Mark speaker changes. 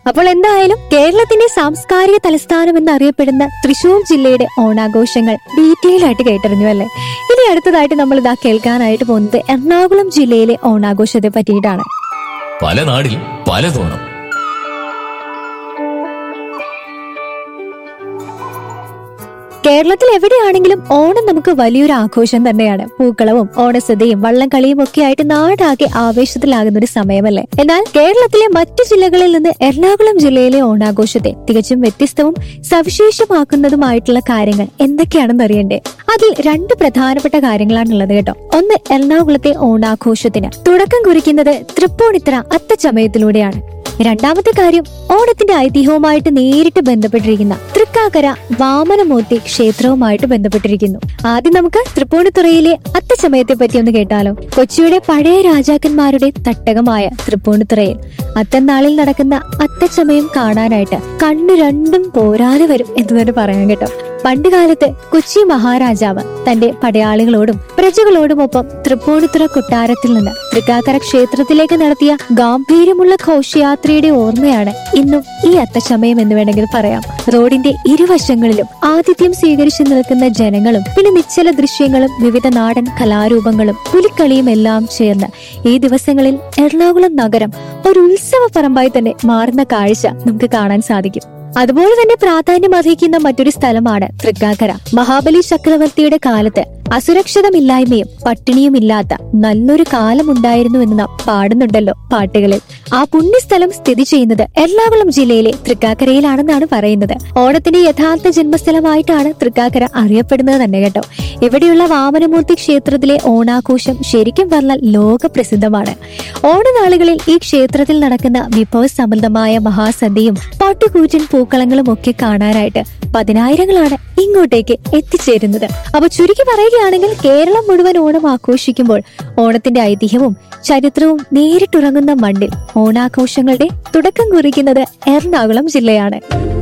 Speaker 1: അപ്പോൾ എന്തായാലും കേരളത്തിന്റെ സാംസ്കാരിക തലസ്ഥാനം എന്നറിയപ്പെടുന്ന തൃശൂർ ജില്ലയുടെ ഓണാഘോഷങ്ങൾ ഡീറ്റെയിൽ ആയിട്ട് കേട്ടറിഞ്ഞു അല്ലേ? ഇനി അടുത്തതായിട്ട് നമ്മൾ ഇതാ കേൾക്കാനായിട്ട് പോകുന്നത് എറണാകുളം ജില്ലയിലെ ഓണാഘോഷത്തെ പറ്റിയിട്ടാണ്.
Speaker 2: പല നാടിൽ പലതോണം.
Speaker 1: കേരളത്തിൽ എവിടെയാണെങ്കിലും ഓണം നമുക്ക് വലിയൊരു ആഘോഷം തന്നെയാണ്. പൂക്കളവും ഓണസദ്യയും വള്ളംകളിയും ഒക്കെ ആയിട്ട് നാടാകെ ആവേശത്തിലാകുന്ന ഒരു സമയമല്ലേ? എന്നാൽ കേരളത്തിലെ മറ്റു ജില്ലകളിൽ നിന്ന് എറണാകുളം ജില്ലയിലെ ഓണാഘോഷത്തെ തികച്ചും വ്യത്യസ്തവും സവിശേഷമാക്കുന്നതുമായിട്ടുള്ള കാര്യങ്ങൾ എന്തൊക്കെയാണെന്ന് അറിയണ്ടേ? അതിൽ രണ്ട് പ്രധാനപ്പെട്ട കാര്യങ്ങളാണുള്ളത് കേട്ടോ. ഒന്ന്, എറണാകുളത്തെ ഓണാഘോഷത്തിന് തുടക്കം കുറിക്കുന്നത് തൃപ്പൂണിത്തുറ അത്തച്ചമയത്തിലൂടെയാണ്. രണ്ടാമത്തെ കാര്യം, ഓണത്തിന്റെ ഐതിഹ്യവുമായിട്ട് നേരിട്ട് ബന്ധപ്പെട്ടിരിക്കുന്ന തൃക്കാക്കര വാമനമൂർത്തി ക്ഷേത്രവുമായിട്ട് ബന്ധപ്പെട്ടിരിക്കുന്നു. ആദ്യം നമുക്ക് തൃപ്പൂണിത്തുറയിലെ അത്തച്ചമയത്തെ പറ്റി ഒന്ന് കേട്ടാലോ. കൊച്ചിയുടെ പഴയ രാജാക്കന്മാരുടെ തട്ടകമായ തൃപ്പൂണിത്തുറയിൽ അത്തനാളിൽ നടക്കുന്ന അത്തച്ചമയം കാണാനായിട്ട് കണ്ണു രണ്ടും പോരാതെ വരും എന്ന് തന്നെ പറയാം കേട്ടോ. പണ്ടുകാലത്ത് കൊച്ചി മഹാരാജാവ് തന്റെ പടയാളികളോടും പ്രജകളോടുമൊപ്പം തൃപ്പൂണിത്തുറ കൊട്ടാരത്തിൽ നിന്ന് തൃക്കാക്കര ക്ഷേത്രത്തിലേക്ക് നടത്തിയ ഗാംഭീര്യമുള്ള ഘോഷയാത്രയുടെ ഓർമ്മയാണ് ഇന്നും ഈ അത്തച്ചമയം എന്ന് വേണമെങ്കിൽ പറയാം. റോഡിന്റെ ഇരുവശങ്ങളിലും ആതിഥ്യം സ്വീകരിച്ചു നിൽക്കുന്ന ജനങ്ങളും പിന്നെ നിശ്ചല ദൃശ്യങ്ങളും വിവിധ നാടൻ കലാരൂപങ്ങളും പുലിക്കളിയും എല്ലാം ചേർന്ന് ഈ ദിവസങ്ങളിൽ എറണാകുളം നഗരം ഒരു ഉത്സവ പറമ്പായി തന്നെ മാറുന്ന കാഴ്ച നമുക്ക് കാണാൻ സാധിക്കും. അതുപോലെ തന്നെ പ്രാധാന്യം അർഹിക്കുന്ന മറ്റൊരു സ്ഥലമാണ് തൃക്കാക്കര. മഹാബലി ചക്രവർത്തിയുടെ കാലത്ത് അസുരക്ഷിതമില്ലായ്മയും പട്ടിണിയുമില്ലാത്ത നല്ലൊരു കാലമുണ്ടായിരുന്നു എന്ന് നാം പാടുന്നുണ്ടല്ലോ പാട്ടുകളിൽ. ആ പുണ്യസ്ഥലം സ്ഥിതി ചെയ്യുന്നത് എറണാകുളം ജില്ലയിലെ തൃക്കാക്കരയിലാണെന്നാണ് പറയുന്നത്. ഓണത്തിന്റെ യഥാർത്ഥ ജന്മസ്ഥലമായിട്ടാണ് തൃക്കാക്കര അറിയപ്പെടുന്നത് തന്നെ കേട്ടോ. ഇവിടെയുള്ള വാമനമൂർത്തി ക്ഷേത്രത്തിലെ ഓണാഘോഷം ശരിക്കും പറഞ്ഞാൽ ലോക പ്രസിദ്ധമാണ്. ഓണനാളുകളിൽ ഈ ക്ഷേത്രത്തിൽ നടക്കുന്ന വിഭവസമൃദ്ധമായ മഹാസദ്യയും പാട്ടുകൂറ്റൻ പൂക്കളങ്ങളും ഒക്കെ കാണാനായിട്ട് പതിനായിരങ്ങളാണ് ഇങ്ങോട്ടേക്ക് എത്തിച്ചേരുന്നത്. അപ്പൊ ചുരുക്കി പറയുകയാണെങ്കിൽ കേരളം മുഴുവൻ ഓണം ആഘോഷിക്കുമ്പോൾ ഓണത്തിന്റെ ഐതിഹ്യവും ചരിത്രവും നേരിട്ടുറങ്ങുന്ന മണ്ണിൽ ഓണാഘോഷങ്ങളുടെ തുടക്കം കുറിക്കുന്നത് എറണാകുളം ജില്ലയാണ്.